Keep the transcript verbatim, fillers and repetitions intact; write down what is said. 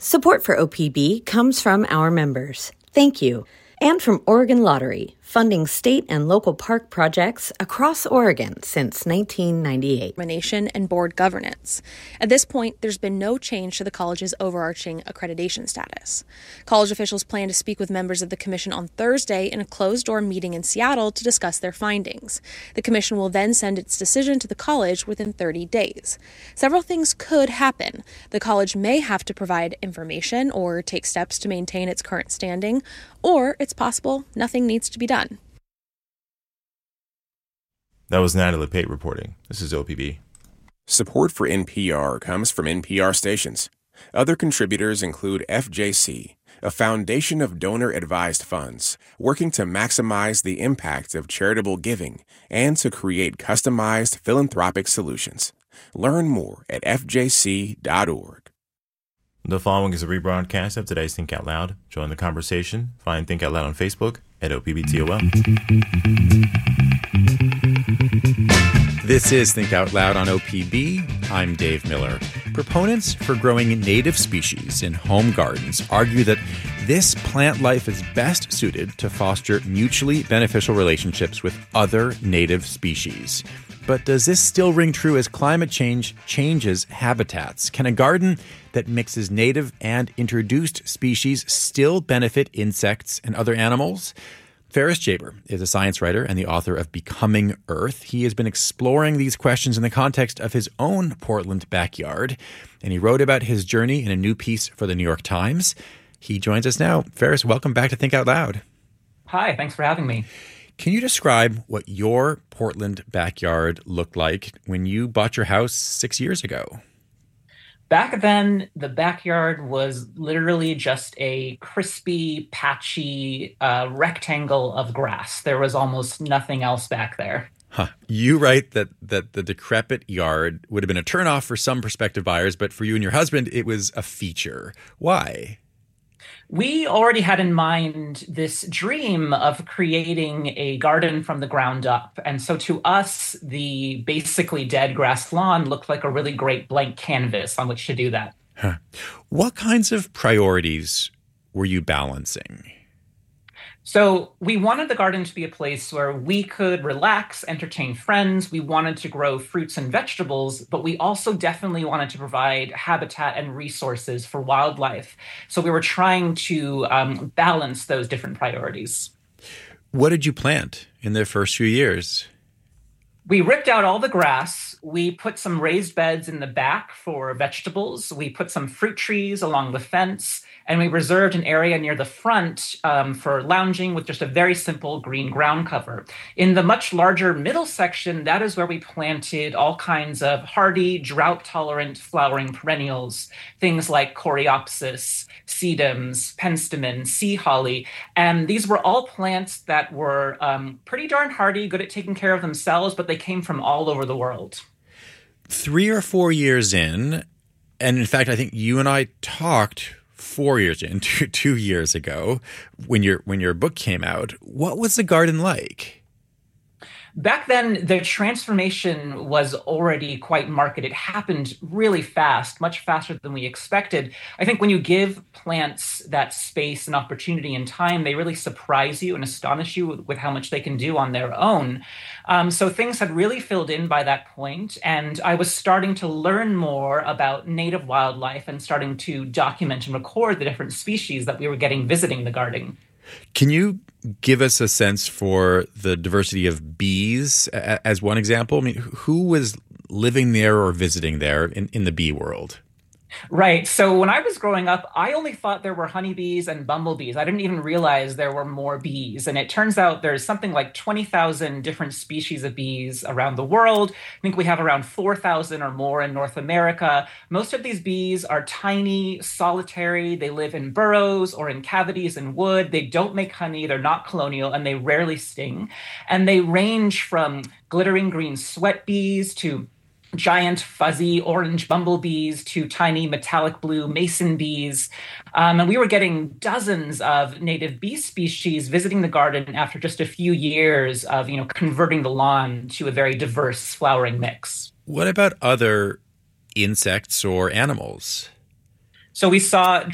Support for O P B comes from our members. Thank you. And from Oregon Lottery, funding state and local park projects across Oregon since nineteen ninety-eight. Nomination and board governance. At this point, there's been no change to the college's overarching accreditation status. College officials plan to speak with members of the commission on Thursday in a closed-door meeting in Seattle to discuss their findings. The commission will then send its decision to the college within thirty days. Several things could happen. The college may have to provide information or take steps to maintain its current standing, or it's possible nothing needs to be done. That was Natalie Pate reporting. This is O P B. Support for N P R comes from N P R stations. Other contributors include F J C, a foundation of donor-advised funds working to maximize the impact of charitable giving and to create customized philanthropic solutions. Learn more at f j c dot org. The following is a rebroadcast of today's Think Out Loud. Join the conversation. Find Think Out Loud on Facebook at O P B T O L. This is Think Out Loud on O P B. I'm Dave Miller. Proponents for growing native species in home gardens argue that this plant life is best suited to foster mutually beneficial relationships with other native species. But does this still ring true as climate change changes habitats? Can a garden that mixes native and introduced species still benefit insects and other animals? Ferris Jaber is a science writer and the author of Becoming Earth. He has been exploring these questions in the context of his own Portland backyard, and he wrote about his journey in a new piece for the New York Times. He joins us now. Ferris, welcome back to Think Out Loud. Hi, thanks for having me. Can you describe what your Portland backyard looked like when you bought your house six years ago? Back then, the backyard was literally just a crispy, patchy uh, rectangle of grass. There was almost nothing else back there. Huh. You write that, that the decrepit yard would have been a turnoff for some prospective buyers, but for you and your husband, it was a feature. Why? We already had in mind this dream of creating a garden from the ground up. And so to us, the basically dead grass lawn looked like a really great blank canvas on which to do that. Huh. What kinds of priorities were you balancing? So we wanted the garden to be a place where we could relax, entertain friends. We wanted to grow fruits and vegetables, but we also definitely wanted to provide habitat and resources for wildlife. So we were trying to um, balance those different priorities. What did you plant in the first few years? We ripped out all the grass. We put some raised beds in the back for vegetables. We put some fruit trees along the fence. And we reserved an area near the front um, for lounging with just a very simple green ground cover. In the much larger middle section, that is where we planted all kinds of hardy, drought-tolerant flowering perennials, things like coreopsis, sedums, penstemon, sea holly. And these were all plants that were um, pretty darn hardy, good at taking care of themselves, but they came from all over the world. Three or four years in, and in fact, I think you and I talked four years in, two, two years ago, when your when your book came out. What was the garden like? Back then, the transformation was already quite marked. It happened really fast, much faster than we expected. I think when you give plants that space and opportunity and time, they really surprise you and astonish you with, with how much they can do on their own. Um, so things had really filled in by that point, and I was starting to learn more about native wildlife and starting to document and record the different species that we were getting visiting the garden. Can you give us a sense for the diversity of bees as one example? I mean, who was living there or visiting there in, in the bee world? Right. So when I was growing up, I only thought there were honeybees and bumblebees. I didn't even realize there were more bees. And it turns out there's something like twenty thousand different species of bees around the world. I think we have around four thousand or more in North America. Most of these bees are tiny, solitary. They live in burrows or in cavities in wood. They don't make honey. They're not colonial, and they rarely sting. And they range from glittering green sweat bees to giant fuzzy orange bumblebees to tiny metallic blue mason bees. Um, and we were getting dozens of native bee species visiting the garden after just a few years of, you know, converting the lawn to a very diverse flowering mix. What about other insects or animals? So we saw